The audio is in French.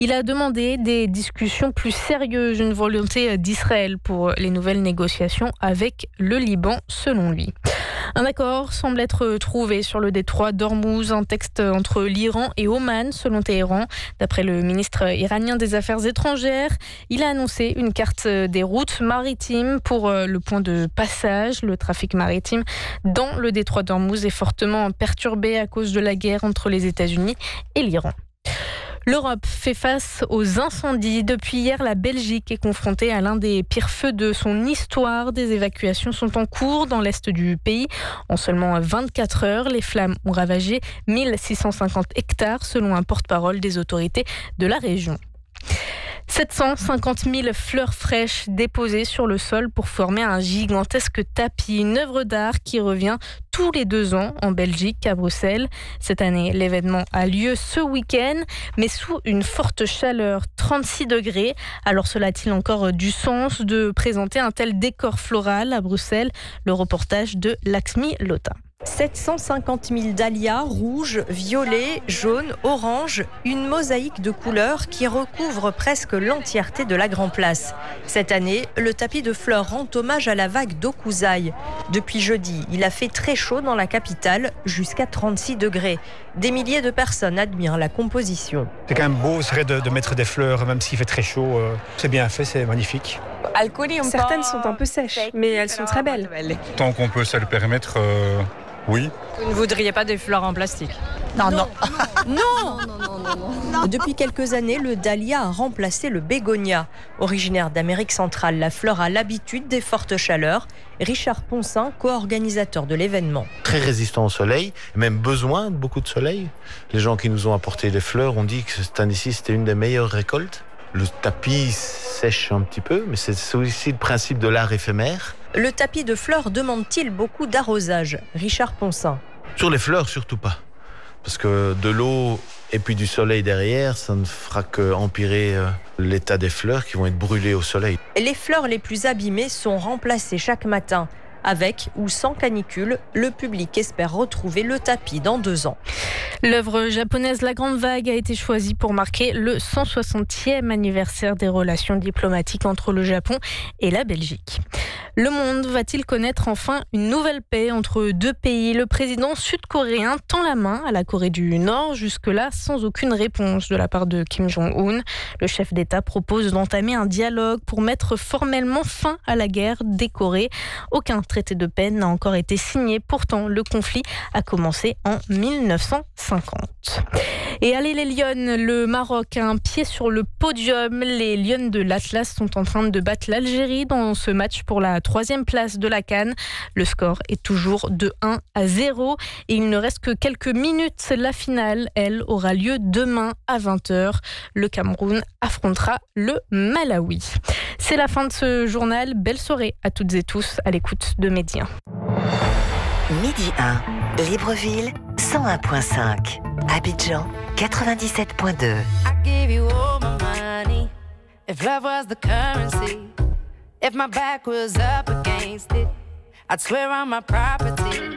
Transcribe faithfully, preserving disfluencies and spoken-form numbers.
Il a demandé des discussions plus sérieuses, une volonté d'Israël pour les nouvelles négociations avec le Liban, selon lui. Un accord semble être trouvé sur le détroit d'Ormuz, un texte entre l'Iran et Oman, selon Téhéran. D'après le ministre iranien des Affaires étrangères, il a annoncé une carte des routes maritimes pour le point de passage. Le trafic maritime dans le détroit d'Ormuz est fortement perturbé à cause de la guerre entre les États-Unis et l'Iran. L'Europe fait face aux incendies. Depuis hier, la Belgique est confrontée à l'un des pires feux de son histoire. Des évacuations sont en cours dans l'est du pays. En seulement vingt-quatre heures, les flammes ont ravagé mille six cent cinquante hectares, selon un porte-parole des autorités de la région. sept cent cinquante mille fleurs fraîches déposées sur le sol pour former un gigantesque tapis, une œuvre d'art qui revient tous les deux ans en Belgique, à Bruxelles. Cette année, l'événement a lieu ce week-end, mais sous une forte chaleur, trente-six degrés. Alors cela a-t-il encore du sens de présenter un tel décor floral à Bruxelles ? Le reportage de Laxmi Lota. sept cent cinquante mille dahlias, rouges, violets, jaunes, oranges, une mosaïque de couleurs qui recouvre presque l'entièreté de la Grand Place. Cette année, le tapis de fleurs rend hommage à la vague d'Okuzai. Depuis jeudi, il a fait très chaud dans la capitale, jusqu'à trente-six degrés. Des milliers de personnes admirent la composition. C'est quand même beau, c'est vrai de, de mettre des fleurs, même s'il fait très chaud. Euh, c'est bien fait, c'est magnifique. Certaines sont un peu sèches, mais elles sont très belles. Tant qu'on peut se le permettre... Euh... Oui. Vous ne voudriez pas des fleurs en plastique ? Non, non. Non, non, non, non, non, non. Depuis quelques années, le dahlia a remplacé le bégonia. Originaire d'Amérique centrale, la fleur a l'habitude des fortes chaleurs. Richard Poncin, co-organisateur de l'événement. Très résistant au soleil, même besoin de beaucoup de soleil. Les gens qui nous ont apporté les fleurs ont dit que cette année-ci, c'était une des meilleures récoltes. Le tapis sèche un petit peu, mais c'est aussi le principe de l'art éphémère. Le tapis de fleurs demande-t-il beaucoup d'arrosage ? Richard Poncin. Sur les fleurs, surtout pas. Parce que de l'eau et puis du soleil derrière, ça ne fera qu'empirer l'état des fleurs qui vont être brûlées au soleil. Les fleurs les plus abîmées sont remplacées chaque matin. Avec ou sans canicule, le public espère retrouver le tapis dans deux ans. L'œuvre japonaise La Grande Vague a été choisie pour marquer le cent soixantième anniversaire des relations diplomatiques entre le Japon et la Belgique. Le monde va-t-il connaître enfin une nouvelle paix entre deux pays ? Le président sud-coréen tend la main à la Corée du Nord, jusque-là sans aucune réponse de la part de Kim Jong-un. Le chef d'État propose d'entamer un dialogue pour mettre formellement fin à la guerre des Corées. Aucun traité de paix n'a encore été signé. Pourtant, le conflit a commencé en mille neuf cent cinquante. Et allez les Lionnes, le Maroc a un pied sur le podium. Les Lionnes de l'Atlas sont en train de battre l'Algérie dans ce match pour la troisième place de la CAN. Le score est toujours de un à zéro et il ne reste que quelques minutes. La finale, elle, aura lieu demain à vingt heures. Le Cameroun affrontera le Malawi. C'est la fin de ce journal. Belle soirée à toutes et tous à l'écoute de Média. Midi un, Libreville, cent un virgule cinq. Abidjan, quatre-vingt-dix-sept virgule deux. I give you all my money. If love was the currency, if my back was up against it, I'd swear on my property